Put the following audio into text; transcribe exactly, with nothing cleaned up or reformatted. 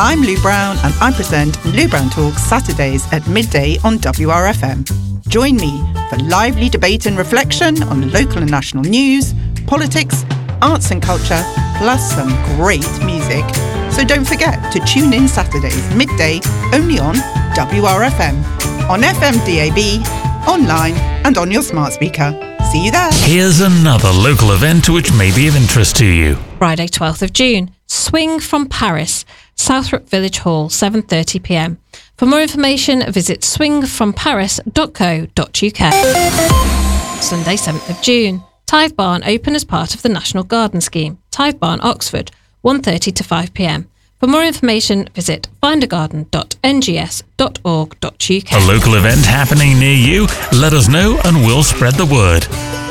I'm Lou Brown and I present Lou Brown Talks Saturdays at midday on W R F M. Join me for lively debate and reflection on local and national news, politics, arts and culture, plus some great music. So don't forget to tune in Saturdays midday only on W R F M, on F M D A B, online and on your smart speaker. See you there. Here's another local event which may be of interest to you. Friday twelfth of June, Swing from Paris, Southwark Village Hall, seven thirty p m. For more information, visit swing from paris dot co dot u k. Sunday seventh of June, Tithe Barn open as part of the National Garden Scheme, Tithe Barn, Oxford, one thirty to five p m. For more information, visit find a garden dot n g s dot org dot u k. A local event happening near you? Let us know and we'll spread the word.